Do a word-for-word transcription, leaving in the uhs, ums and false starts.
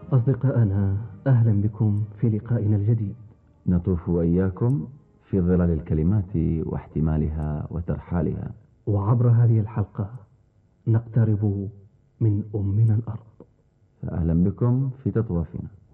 أصدقائنا، أهلا بكم في لقائنا الجديد. نطوف وإياكم في ظلال الكلمات واحتمالها وترحالها، وعبر هذه الحلقة نقترب من أمنا الأرض. فأهلا بكم في تطوافنا.